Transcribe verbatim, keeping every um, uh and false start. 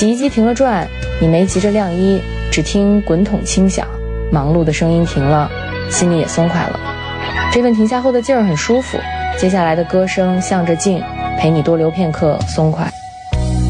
洗衣机停了转，你没急着晾衣，只听滚筒轻响，忙碌的声音停了，心里也松快了。这份停下后的劲儿很舒服，接下来的歌声向着镜，陪你多留片刻松快。